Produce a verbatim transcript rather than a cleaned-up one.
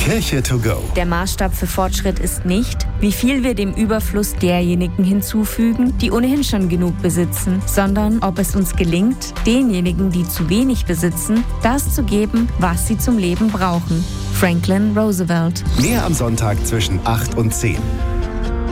Kirche to go. Der Maßstab für Fortschritt ist nicht, wie viel wir dem Überfluss derjenigen hinzufügen, die ohnehin schon genug besitzen, sondern ob es uns gelingt, denjenigen, die zu wenig besitzen, das zu geben, was sie zum Leben brauchen. Franklin Roosevelt. Mehr am Sonntag zwischen acht und zehn.